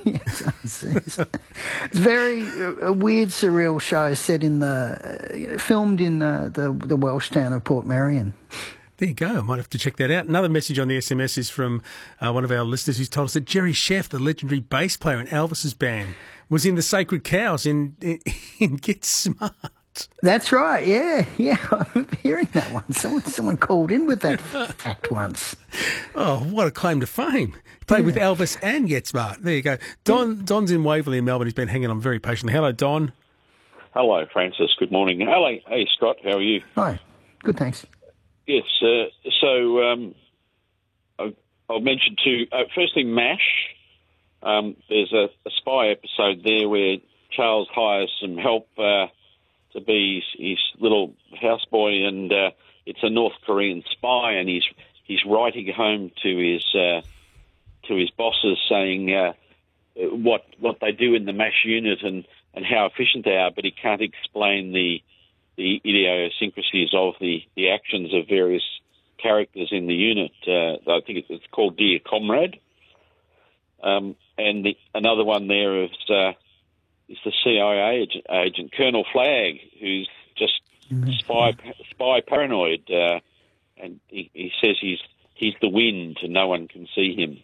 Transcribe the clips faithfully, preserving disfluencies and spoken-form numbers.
Yes, it's, it's, it's very uh, a weird, surreal show set in the uh, filmed in the, the the Welsh town of Portmeirion. There you go. I might have to check that out. Another message on the S M S is from uh, one of our listeners who's told us that Jerry Sheff, the legendary bass player in Elvis's band, was in the Sacred Cows in, in, in Get Smart. That's right, yeah, yeah. I remember hearing that one. Someone, someone called in with that fact once. Oh, what a claim to fame. Played yeah. with Elvis and Get Smart. There you go. Don Don's in Waverley in Melbourne. He's been hanging on very patiently. Hello, Don. Hello, Francis. Good morning. Hello. Hey, Scott. How are you? Hi. Good, thanks. Yes, uh, so um, I, I'll mention two. Uh, firstly, MASH. Um, there's a, a spy episode there where Charles hires some help uh, to be his, his little houseboy, and uh, it's a North Korean spy, and he's he's writing home to his uh, to his bosses saying uh, what what they do in the MASH unit and, and how efficient they are, but he can't explain the the idiosyncrasies of the, the actions of various characters in the unit. Uh, I think it's called Dear Comrade. Um, and the, another one there is, uh, is the C I A agent, agent Colonel Flagg, who's just spy spy paranoid, uh, and he, he says he's he's the wind and no one can see him.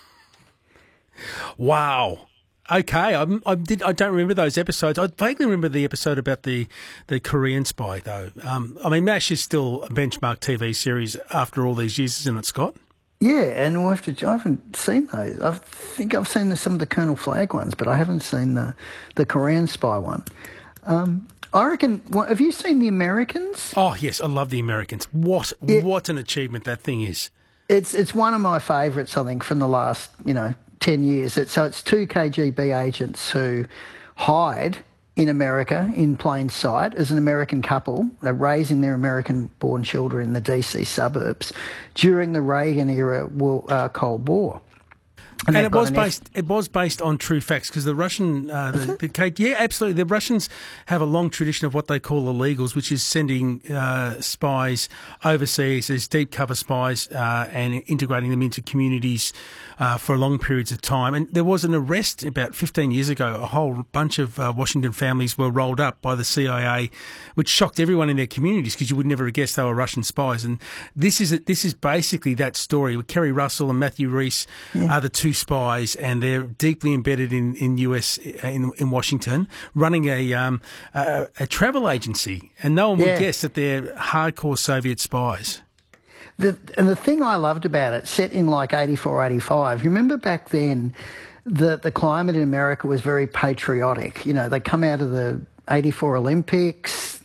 Wow. Okay, I, I did. I don't remember those episodes. I vaguely remember the episode about the, the Korean spy, though. Um, I mean, MASH is still a benchmark T V series after all these years, isn't it, Scott? Yeah, and we'll have to, I haven't seen those. I think I've seen some of the Colonel Flagg ones, but I haven't seen the the Korean spy one. Um, I reckon. Have you seen The Americans? Oh yes, I love The Americans. What yeah. what an achievement that thing is. It's it's one of my favourites, I think, from the last you know. ten years. It, so it's two K G B agents who hide in America in plain sight as an American couple. They're raising their American-born children in the D C suburbs during the Reagan-era war, uh, Cold War. And, and it was based. F- it was based on true facts because the Russian, uh, the, the K- yeah, absolutely. The Russians have a long tradition of what they call illegals, which is sending uh, spies overseas as deep cover spies uh, and integrating them into communities uh, for long periods of time. And there was an arrest about fifteen years ago. A whole bunch of uh, Washington families were rolled up by the C I A, which shocked everyone in their communities because you would never have guessed they were Russian spies. And this is this is basically that story with Kerry Russell and Matthew Reese yeah. are the two spies, and they're deeply embedded in in U S in, in Washington, running a um a, a travel agency, and no one would yeah. guess that they're hardcore Soviet spies. The, and the thing I loved about it, set in like eighty-four, eighty-five, you remember back then the the climate in America was very patriotic. You know, they come out of the eighty-four Olympics,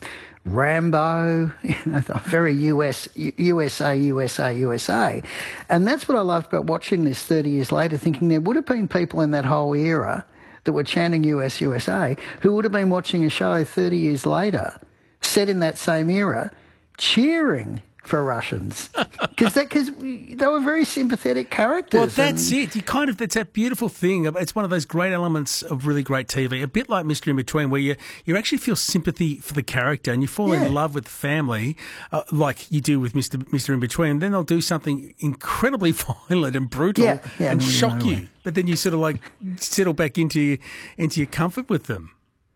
Rambo, you know, very U S, U S A, U S A, U S A. And that's what I loved about watching this thirty years later, thinking there would have been people in that whole era that were chanting U S, U S A, who would have been watching a show thirty years later, set in that same era, cheering for Russians, because because they were very sympathetic characters. Well, that's and... it. You kind of, it's that beautiful thing. It's one of those great elements of really great T V. A bit like Mister In Between, where you you actually feel sympathy for the character and you fall yeah. in love with the family, uh, like you do with Mister Mister In Between. And then they'll do something incredibly violent and brutal yeah. Yeah, and no, shock no you. way. But then you sort of like settle back into your, into your comfort with them.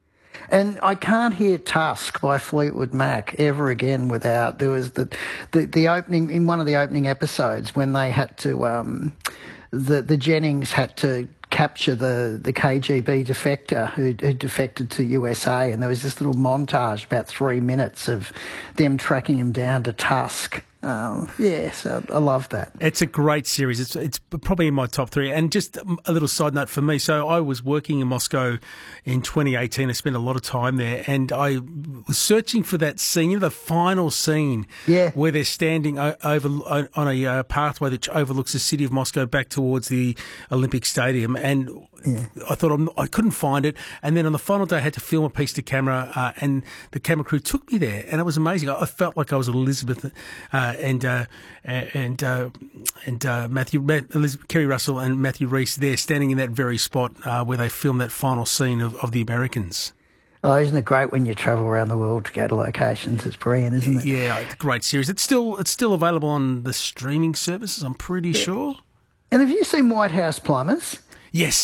And I can't hear Tusk by Fleetwood Mac ever again without, there was the, the, the opening, in one of the opening episodes when they had to, um, the, the Jennings had to capture the, the K G B defector who, who defected to U S A, and there was this little montage, about three minutes of them tracking him down to Tusk. Um, yeah, so I love that. It's a great series. It's it's probably in my top three. And just a little side note for me. So I was working in Moscow in twenty eighteen. I spent a lot of time there, and I was searching for that scene, you know, the final scene yeah. where they're standing over on a uh, pathway that overlooks the city of Moscow back towards the Olympic Stadium. And yeah. I thought I'm, I couldn't find it. And then on the final day, I had to film a piece to camera, uh, and the camera crew took me there, and it was amazing. I, I felt like I was Elizabeth. Uh, and uh, and uh, and uh, Matthew, Elizabeth, Kerry Russell and Matthew Reese there standing in that very spot uh, where they filmed that final scene of, of The Americans. Oh, isn't it great when you travel around the world to go to locations? It's brilliant, isn't it? Yeah, it's a great series. It's still it's still available on the streaming services, I'm pretty yeah. sure. And have you seen White House Plumbers? Yes,